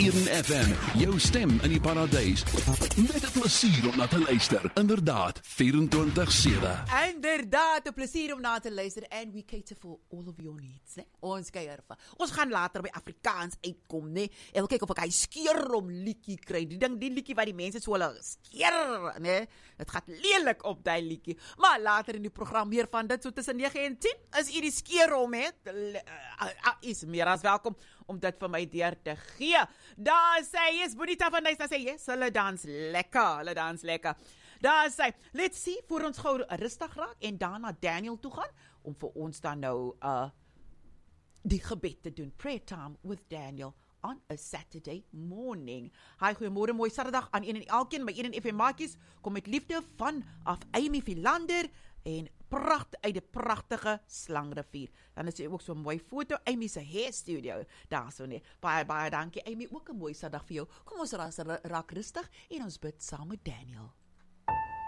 Eden FM, jou stem in die paradijs. Met het plesier om na te luister. Inderdaad, 24/7. Inderdaad, 'n plesier om na te luister. And we cater for all of your needs. Ne? Ons kuier van. Ons gaan later by Afrikaans uitkom, né? En wil kyk of ek hy skeerom liedjie kry. Die liedjie wat die mense so hulle skeer, né? Dit gaan lelik op daai liedjie. Maar later in die program meer van dit so tussen 9 en 10 is u die skeerom het. Is meer as welkom om dit vir my deur te gee. Daar sê yes, Bonita van Nys, daar sê yes, hulle dans lekker. Daar sê, let's see, voor ons gou rustig raak en daarna Daniel toe gaan, om vir ons dan nou die gebed te doen. Prayer time with Daniel on a Saturday morning. Hi, goeiemôre, mooi Saterdag aan een en elkeen, by een en FM Maatjies, kom met liefde vanaf Amy Philander, en uit die pragtige Slangrivier. Dan is ook so 'n mooi foto, Amy se hair studio, daar so net. Baie dankie Amy, ook 'n mooi Saterdag vir jou. Kom ons raak rustig en ons bid saam met Daniel.